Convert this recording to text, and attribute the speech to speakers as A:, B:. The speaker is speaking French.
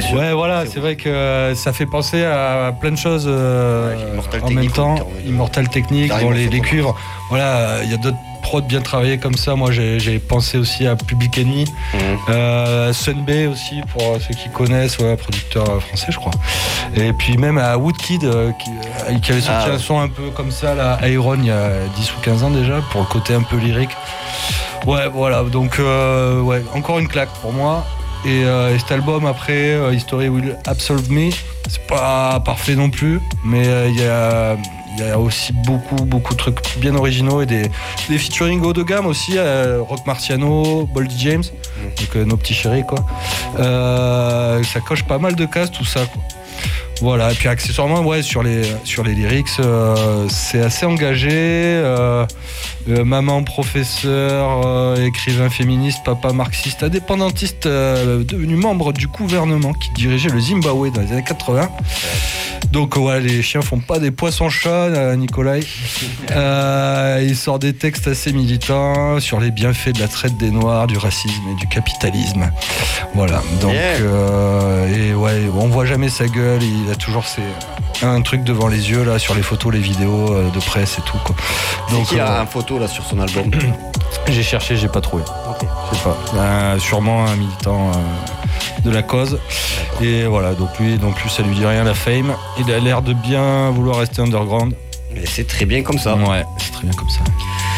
A: Ouais, voilà, c'est vrai que ça fait penser à plein de choses en même temps. Immortal Technique, bon, les cuivres. Voilà, il y a d'autres prods bien travaillés comme ça. Moi, j'ai pensé aussi à Public Enemy, Sunbay aussi, pour ceux qui connaissent, producteur français, je crois. Et puis même à Woodkid, qui avait sorti un son un peu comme ça, là, Iron, il y a 10 ou 15 ans déjà, pour le côté un peu lyrique. Ouais, voilà, donc encore une claque pour moi. Et cet album après, History Will Absolve Me, c'est pas parfait non plus, mais il y a aussi beaucoup de trucs bien originaux et des featuring haut de gamme aussi, Rock Marciano, Boldy James, donc nos petits chéris quoi. Ça coche pas mal de cases tout ça quoi. Voilà, et puis accessoirement sur les lyrics, c'est assez engagé. Maman professeur, écrivain féministe, papa marxiste, indépendantiste, devenu membre du gouvernement qui dirigeait le Zimbabwe dans les années 80. Donc les chiens font pas des poissons-chats, Nikolai. Il sort des textes assez militants sur les bienfaits de la traite des Noirs, du racisme et du capitalisme. Voilà, donc on voit jamais sa gueule, il a toujours un truc devant les yeux là sur les photos, les vidéos de presse et tout quoi.
B: Donc il y a une photo là sur son album.
A: J'ai cherché, j'ai pas trouvé.
B: Okay.
A: Je sais pas. Sûrement un militant de la cause. Et voilà, donc lui non plus ça lui dit rien la fame. Il a l'air de bien vouloir rester underground.
B: Et c'est très bien comme ça.
A: Ouais, c'est très bien comme ça.